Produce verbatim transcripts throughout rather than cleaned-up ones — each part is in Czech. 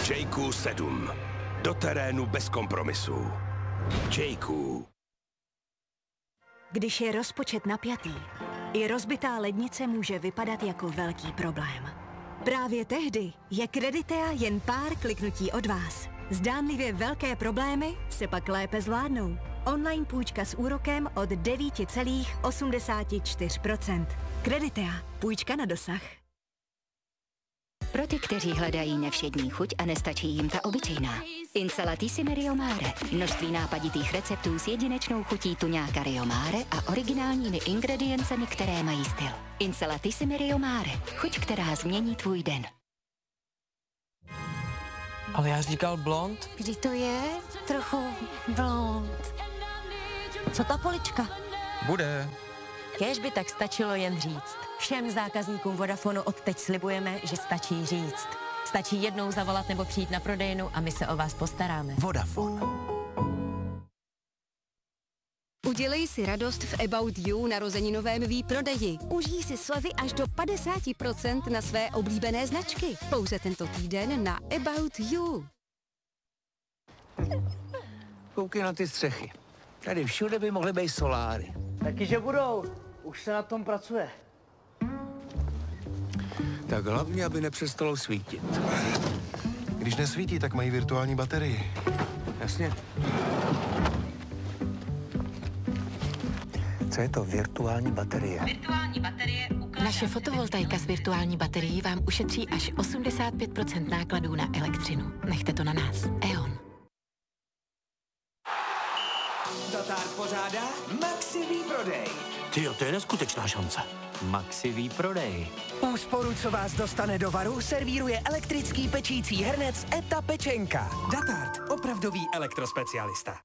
J Q sedm. Do terénu bez kompromisů. J Q. Když je rozpočet napjatý, i rozbitá lednice může vypadat jako velký problém. Právě tehdy je Creditea jen pár kliknutí od vás. Zdánlivě velké problémy se pak lépe zvládnou. Online půjčka s úrokem od devět celá osmdesát čtyři procenta. Creditea. Půjčka na dosah. Pro ty, kteří hledají nevšední chuť a nestačí jim ta obyčejná. Insalatissime Rio Mare. Množství nápaditých receptů s jedinečnou chutí tuňáka Rio Mare a originálními ingrediencemi, které mají styl. Insalatissime Rio Mare. Chuť, která změní tvůj den. Ale já říkal blond. Kdy to je? Trochu blond. Co ta polička? Bude. Kéž by tak stačilo jen říct. Všem zákazníkům Vodafonu odteď slibujeme, že stačí říct. Stačí jednou zavolat nebo přijít na prodejnu a my se o vás postaráme. Vodafone. Udělej si radost v About You narozeninovém výprodeji. Užij si slevy až do padesát procent na své oblíbené značky. Pouze tento týden na About You. Koukej na ty střechy. Tady všude by mohly být soláry. Taky, že budou. Už se na tom pracuje. Tak hlavně, aby nepřestalo svítit. Když nesvítí, tak mají virtuální baterii. Jasně. Co je to virtuální baterie? Virtuální baterie ukládá... Naše fotovoltaika s virtuální baterií vám ušetří až osmdesát pět procent nákladů na elektřinu. Nechte to na nás. E O N. Dotár pořádá Maxi výprodej. Tyjo, to je neskutečná šance. Maxi výprodej. Úsporu, co vás dostane do varu, servíruje elektrický pečící hrnec Eta Pečenka. Datard, opravdový elektrospecialista.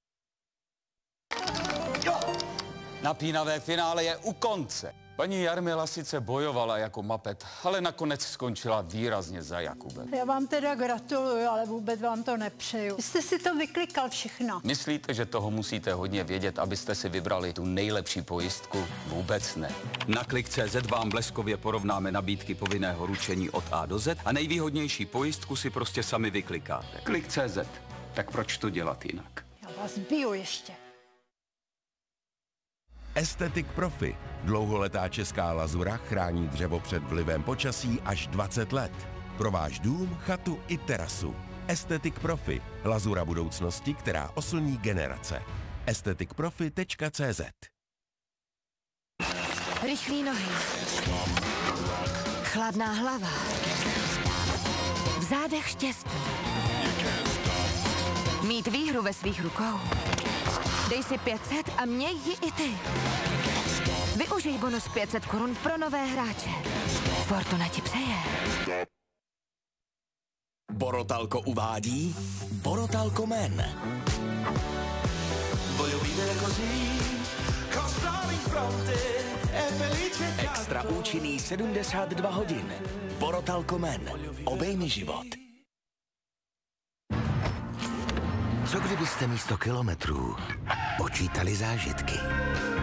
Jo! Napínavé finále je u konce. Paní Jarmila sice bojovala jako mapet, ale nakonec skončila výrazně za Jakubem. Já vám teda gratuluju, ale vůbec vám to nepřeju. Jste si to vyklikal všechno. Myslíte, že toho musíte hodně vědět, abyste si vybrali tu nejlepší pojistku? Vůbec ne. Na klik tečka cé zet vám bleskově porovnáme nabídky povinného ručení od A do Z a nejvýhodnější pojistku si prostě sami vyklikáte. Klik tečka cé zet. Tak proč to dělat jinak? Já vás biju ještě. Aesthetic Profi. Dlouholetá česká lazura chrání dřevo před vlivem počasí až dvacet let. Pro váš dům, chatu i terasu. Aesthetic Profi. Lazura budoucnosti, která oslní generace. aesthetic profi tečka cé zet. Rychlý nohy. Chladná hlava. V zádech štěstí. Mít výhru ve svých rukou. Dej si pět set a měj ji i ty. Využij bonus pět set korun pro nové hráče. Fortuna ti přeje. Borotalko uvádí Borotalko Men. Extra účinný sedmdesát dva hodin. Borotalko Men. Obejmi život. Co kdybyste místo kilometrů počítali zážitky?